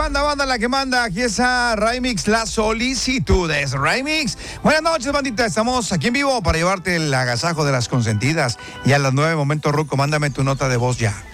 banda, la que manda. Aquí está Remix, las solicitudes. Remix. Buenas noches, bandita. Estamos aquí en vivo para llevarte el agasajo de las consentidas. Y a las 9, momento ruco, mándame tu nota de voz ya.